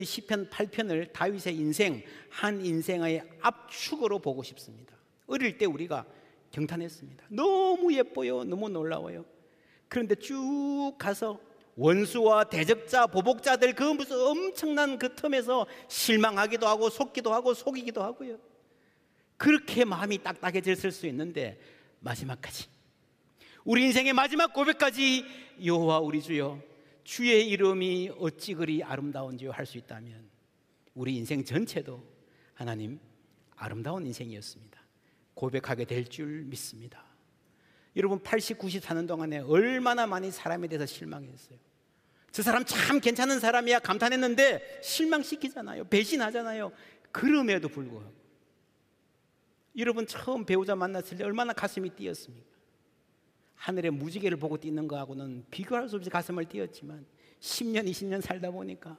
시편 8편을 다윗의 인생, 한 인생의 압축으로 보고 싶습니다. 어릴 때 우리가 경탄했습니다. 너무 예뻐요. 너무 놀라워요. 그런데 쭉 가서 원수와 대적자, 보복자들 그 무슨 엄청난 그 틈에서 실망하기도 하고 속기도 하고 속이기도 하고요. 그렇게 마음이 딱딱해졌을 수 있는데 마지막까지, 우리 인생의 마지막 고백까지 여호와 우리 주여, 주의 이름이 어찌 그리 아름다운지요 할 수 있다면 우리 인생 전체도 하나님 아름다운 인생이었습니다. 고백하게 될 줄 믿습니다. 여러분 80, 90 사는 동안에 얼마나 많이 사람에 대해서 실망했어요. 저 사람 참 괜찮은 사람이야 감탄했는데 실망시키잖아요. 배신하잖아요. 그럼에도 불구하고 여러분 처음 배우자 만났을 때 얼마나 가슴이 뛰었습니까? 하늘의 무지개를 보고 뛰는 거하고는 비교할 수 없이 가슴을 뛰었지만 10년, 20년 살다 보니까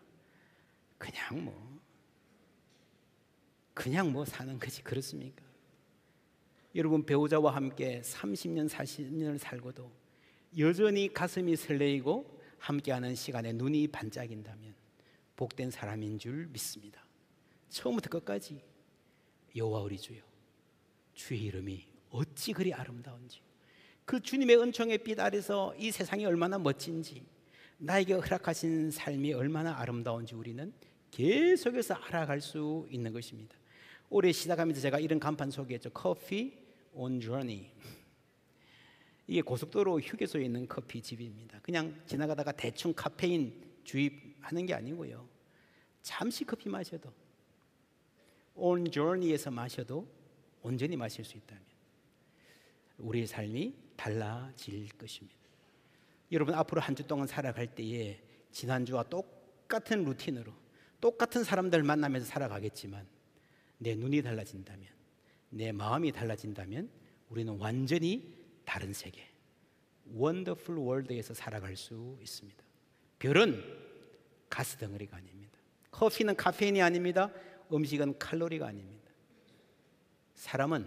그냥 뭐 사는 거지. 그렇습니까? 여러분 배우자와 함께 30년, 40년을 살고도 여전히 가슴이 설레이고 함께하는 시간에 눈이 반짝인다면 복된 사람인 줄 믿습니다. 처음부터 끝까지 여호와 우리 주여, 주의 이름이 어찌 그리 아름다운지, 그 주님의 은총의 빛 아래서 이 세상이 얼마나 멋진지, 나에게 허락하신 삶이 얼마나 아름다운지 우리는 계속해서 알아갈 수 있는 것입니다. 올해 시작하면서 제가 이런 간판 소개했죠. Coffee on Journey. 이게 고속도로 휴게소에 있는 커피집입니다. 그냥 지나가다가 대충 카페인 주입하는 게 아니고요, 잠시 커피 마셔도, on journey에서 마셔도 온전히 마실 수 있다면 우리의 삶이 달라질 것입니다. 여러분 앞으로 한 주 동안 살아갈 때에 지난주와 똑같은 루틴으로 똑같은 사람들 만나면서 살아가겠지만 내 눈이 달라진다면, 내 마음이 달라진다면 우리는 완전히 다른 세계, 원더풀 월드에서 살아갈 수 있습니다. 별은 가스 덩어리가 아닙니다. 커피는 카페인이 아닙니다. 음식은 칼로리가 아닙니다. 사람은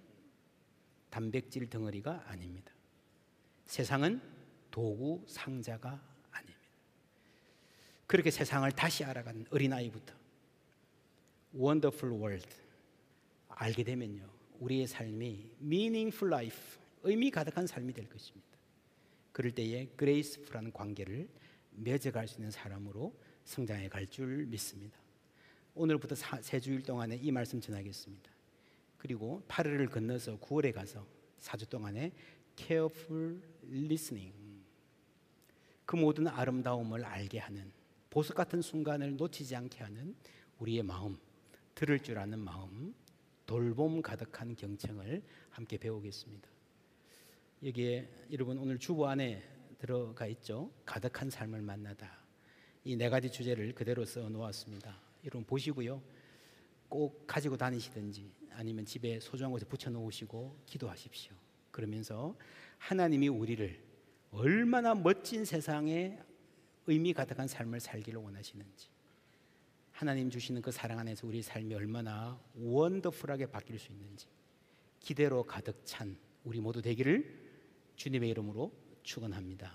단백질 덩어리가 아닙니다. 세상은 도구 상자가 아닙니다. 그렇게 세상을 다시 알아가는 어린아이부터 원더풀 월드 알게 되면요, 우리의 삶이 meaningful life, 의미 가득한 삶이 될 것입니다. 그럴 때에 그레이스풀한 관계를 맺어갈 수 있는 사람으로 성장해 갈 줄 믿습니다. 오늘부터 세 주일 동안에 이 말씀 전하겠습니다. 그리고 8월을 건너서 9월에 가서 4주 동안에 careful listening, 그 모든 아름다움을 알게 하는, 보석 같은 순간을 놓치지 않게 하는 우리의 마음, 들을 줄 아는 마음, 돌봄 가득한 경청을 함께 배우겠습니다. 여기에 여러분 오늘 주보 안에 들어가 있죠. 가득한 삶을 만나다. 이 네 가지 주제를 그대로 써 놓았습니다. 여러분 보시고요, 꼭 가지고 다니시든지 아니면 집에 소중한 곳에 붙여 놓으시고 기도하십시오. 그러면서 하나님이 우리를 얼마나 멋진 세상에 의미 가득한 삶을 살기를 원하시는지, 하나님 주시는 그 사랑 안에서 우리 삶이 얼마나 원더풀하게 바뀔 수 있는지 기대로 가득 찬 우리 모두 되기를 주님의 이름으로 축원합니다.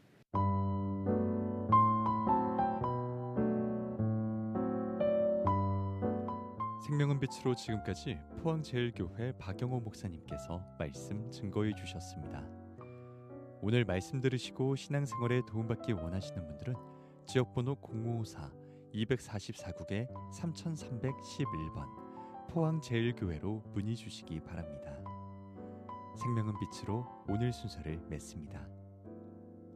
생명은 빛으로 지금까지 포항제일교회 박영호 목사님께서 말씀 증거해 주셨습니다. 오늘 말씀 들으시고 신앙생활에 도움받기 원하시는 분들은 지역번호 0554-244국에 3311번 포항제일교회로 문의 주시기 바랍니다. 생명은 빛으로 오늘 순서를 맺습니다.